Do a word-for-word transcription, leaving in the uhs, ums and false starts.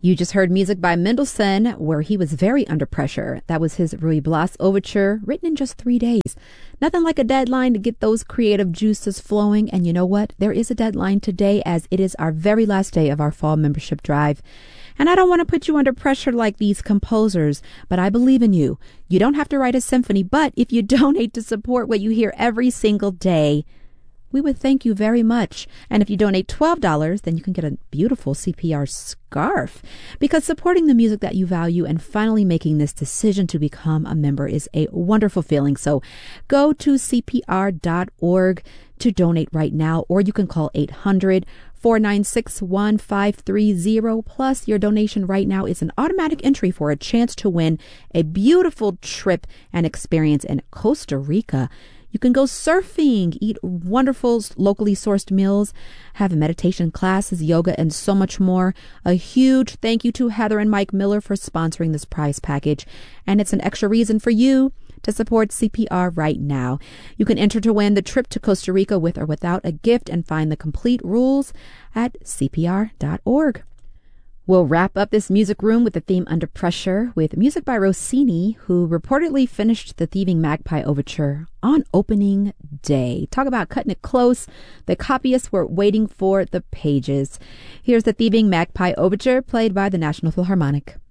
You just heard music by Mendelssohn, where he was very under pressure. That was his Ruy Blas Overture, written in just three days. Nothing like a deadline to get those creative juices flowing. And you know what? There is a deadline today, as it is our very last day of our fall membership drive. And I don't want to put you under pressure like these composers, but I believe in you. You don't have to write a symphony, but if you donate to support what you hear every single day, we would thank you very much. And if you donate twelve dollars, then you can get a beautiful C P R scarf, because supporting the music that you value and finally making this decision to become a member is a wonderful feeling. So go to C P R dot org to donate right now, or you can call eight hundred, four nine six, one five three zero. Plus, your donation right now is an automatic entry for a chance to win a beautiful trip and experience in Costa Rica. You can go surfing, eat wonderful locally sourced meals, have meditation classes, yoga, and so much more. A huge thank you to Heather and Mike Miller for sponsoring this prize package. And it's an extra reason for you to support C P R right now. You can enter to win the trip to Costa Rica with or without a gift, and find the complete rules at C P R dot org. We'll wrap up this music room with the theme Under Pressure with music by Rossini, who reportedly finished the Thieving Magpie Overture on opening day. Talk about cutting it close. The copyists were waiting for the pages. Here's the Thieving Magpie Overture, played by the National Philharmonic.